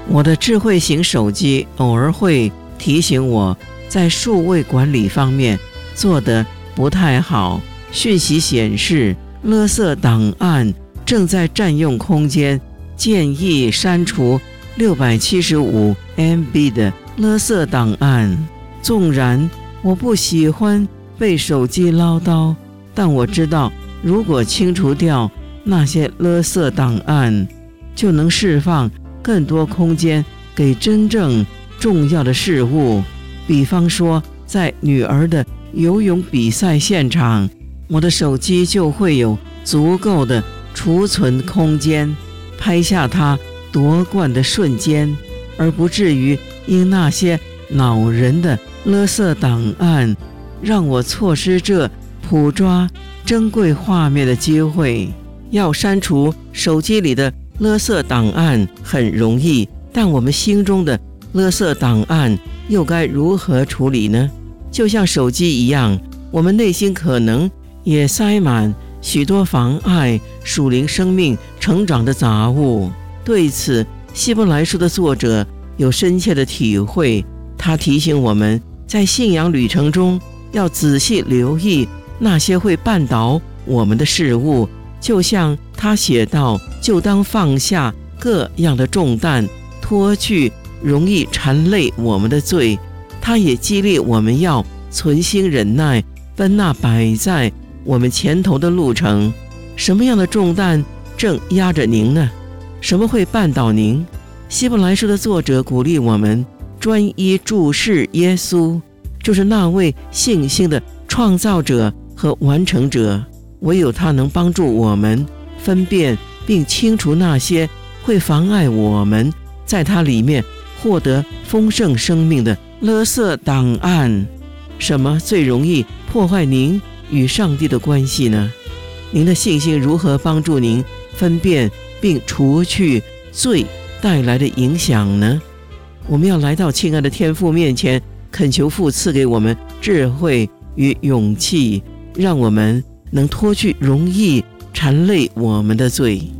我的智慧型手机偶尔会提醒我在数位管理方面做得不太好，讯息显示垃圾档案正在占用空间，建议删除675 MB 的垃圾档案。纵然我不喜欢被手机唠叨，但我知道如果清除掉那些垃圾档案，就能释放更多空间给真正重要的事物。比方说在女儿的游泳比赛现场，我的手机就会有足够的储存空间，拍下她夺冠的瞬间，而不至于因那些恼人的垃圾档案让我错失这捕捉珍贵画面的机会。要删除手机里的垃圾档案很容易，但我们心中的垃圾档案又该如何处理呢？就像手机一样，我们内心可能也塞满许多妨碍属灵生命成长的杂物。对此，希伯来书的作者有深切的体会，他提醒我们在信仰旅程中要仔细留意那些会绊倒我们的事物，就像他写道，就当放下各样的重担，脱去容易缠累我们的罪。他也激励我们要存心忍耐，奔那摆在我们前头的路程。什么样的重担正压着您呢？什么会绊倒您？希伯来书的作者鼓励我们专一注视耶稣，就是那位信心的创造者和完成者。唯有他能帮助我们分辨并清除那些会妨碍我们在他里面获得丰盛生命的垃圾档案。什么最容易破坏您与上帝的关系呢？您的信心如何帮助您分辨并除去罪带来的影响呢？我们要来到亲爱的天父面前，恳求父赐给我们智慧与勇气，让我们能脱去容易缠累我们的罪。